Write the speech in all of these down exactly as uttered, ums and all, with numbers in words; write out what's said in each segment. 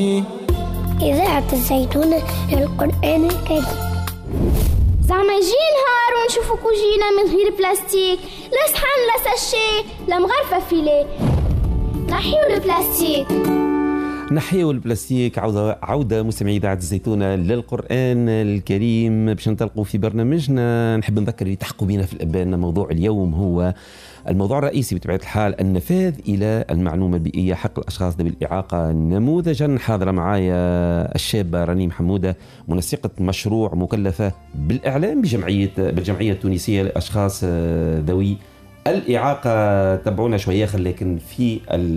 إذاعة الزيتونة للقرآن الكريم. زعما يجي نهار ونشوفوا كوجينا من غير بلاستيك، لا صحن لا ساشي لا مغرفة فيلي. نحيو البلاستيك نحيو البلاستيك. عودة, عودة مستمعي إذاعة الزيتونة للقرآن الكريم باش ننطلقوا في برنامجنا. نحب نذكر اللي تحقوا بنا في الأبان. موضوع اليوم هو الموضوع الرئيسي بطبيعة الحال، النفاذ إلى المعلومة البيئية حق الأشخاص ذوي الإعاقة نموذجا. حاضرة معايا الشابة رنيم حمودة، منسقة مشروع مكلفة بالإعلام بجمعية بالجمعية التونسية لأشخاص ذوي الإعاقة. تابعونا شوية، لكن في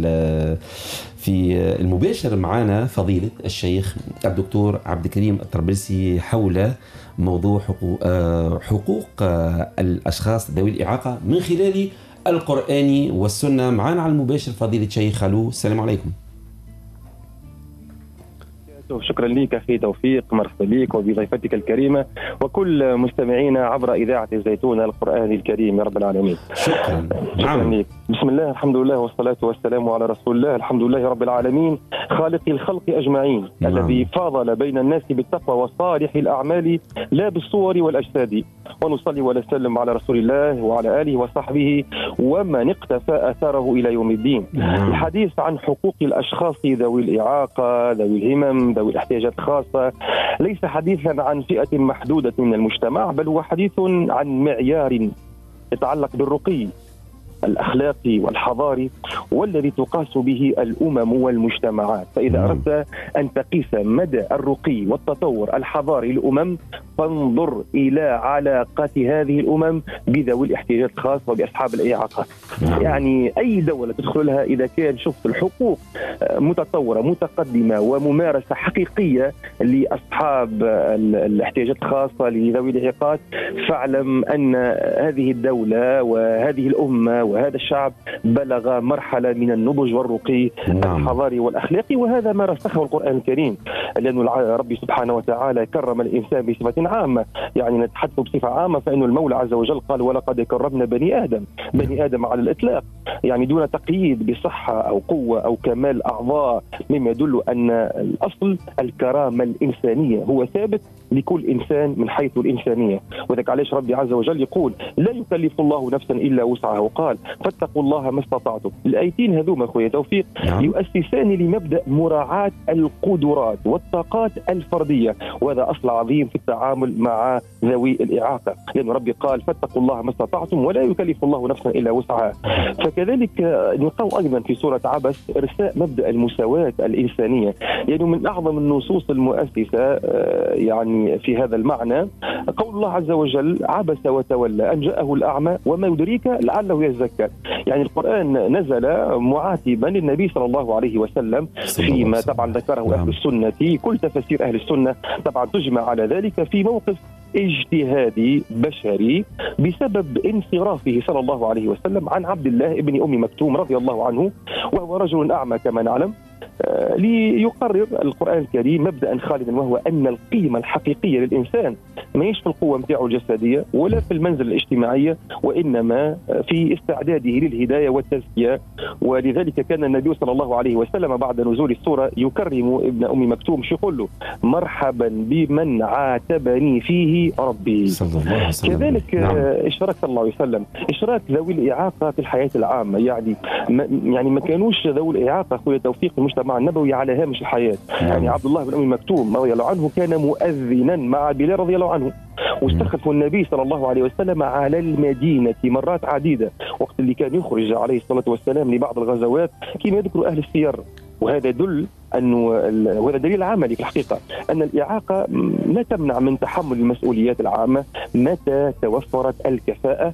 في المباشر معنا فضيلة الشيخ الدكتور عبد الكريم الطرابلسي حول موضوع حقوق, حقوق الأشخاص ذوي الإعاقة من خلال القرآن والسنة. معنا على المباشر فضيلة الشيخ خالو. السلام عليكم. شكرا لك أخي توفيق، مرحبا بك وبضيفتك الكريمة وكل مستمعينا عبر إذاعة الزيتونة القرآن الكريم يا رب العالمين. شكرا, شكرا لك. بسم الله، الحمد لله والصلاة والسلام على رسول الله. الحمد لله رب العالمين خالق الخلق أجمعين. نعم. الذي فاضل بين الناس بالتقوى وصالح الأعمال لا بالصور والأجساد. ونصلي ونسلم على رسول الله وعلى آله وصحبه ومن اقتفى أثاره إلى يوم الدين. نعم. الحديث عن حقوق الأشخاص ذوي الإعاقة ذوي الهمم ذوي الاحتياجات الخاصة ليس حديثا عن فئة محدودة من المجتمع، بل هو حديث عن معيار يتعلق بالرقي الأخلاقي والحضاري والذي تقاس به الأمم والمجتمعات. فإذا أردت أن تقيس مدى الرقي والتطور الحضاري للأمم فانظر إلى علاقات هذه الأمم بذوي الاحتياجات الخاصة وبأصحاب الإعاقة. يعني أي دولة تدخل لها إذا كان شفت الحقوق متطورة متقدمة وممارسة حقيقية لأصحاب الاحتياجات الخاصة لذوي الإعاقات، فاعلم أن هذه الدولة وهذه الأمة وهذا الشعب بلغ مرحلة من النضج والرقي الحضاري والأخلاقي. وهذا ما رسخه القرآن الكريم، لأن ربي سبحانه وتعالى كرم الإنسان بصفة عامة. يعني نتحدث بصفة عامة فإن المولى عز وجل قال ولقد كرمنا بني آدم. بني آدم على الإطلاق، يعني دون تقييد بصحة أو قوة أو كمال أعضاء، مما يدل أن الأصل الكرامة الإنسانية هو ثابت لكل إنسان من حيث الإنسانية. وذلك علاش ربي عز وجل يقول لا يكلف الله نفسا إلا وسعها، وقال فاتقوا الله ما استطعتم. الآيتين هذوما أخويا توفيق يؤسسان لمبدأ مراعاة القدرات والطاقات الفردية، وهذا أصل عظيم في التعامل مع ذوي الإعاقة، لأن ربي قال فاتقوا الله ما استطعتم ولا يكلف الله نفسا إلا وسعها. فكذلك نلقاو أيضا في سورة عبس إرساء مبدأ المساواة الإنسانية، يعني من أعظم النصوص المؤسسة يعني في هذا المعنى قول الله عز وجل عبس وتولى أن جاءه الأعمى وما يدريك لعله يزكى. يعني القرآن نزل معاتبا للنبي صلى الله عليه وسلم فيما طبعا ذكره أهل السنة. كل تفاسير أهل السنة طبعا تجمع على ذلك في موقف اجتهادي بشري بسبب انصرافه صلى الله عليه وسلم عن عبد الله ابن أم مكتوم رضي الله عنه، وهو رجل أعمى كما نعلم. آه ليقرر القرآن الكريم مبدأ خالدا، وهو أن القيمة الحقيقية للإنسان ما يش في القوة متاعه الجسدية ولا في المنزل الاجتماعية، وإنما في استعداده للهداية والتزكية. ولذلك كان النبي صلى الله عليه وسلم بعد نزول السورة يكرم ابن أم مكتوم، شو يقول له مرحبا بمن عاتبني فيه ربي. صلى الله عليه وسلم. كذلك نعم. إشراك صلى الله عليه وسلم إشراك ذوي الإعاقة في الحياة العامة. يعني ما يعني ما كانوش ذوي الإعاقة أخويا توفيق المجتمع النبوي على هامش الحياة. نعم. يعني عبد الله بن أم مكتوم رضي الله عنه كان مؤذنا مع بلال رضي الله عنه، واستخلفوا النبي صلى الله عليه وسلم على المدينة مرات عديدة وقت اللي كان يخرج عليه الصلاة والسلام لبعض الغزوات كما يذكر أهل السير. وهذا يدل أنه وهذا دليل عملي في الحقيقة أن الإعاقة لا تمنع من تحمل المسؤوليات العامة متى توفرت الكفاءة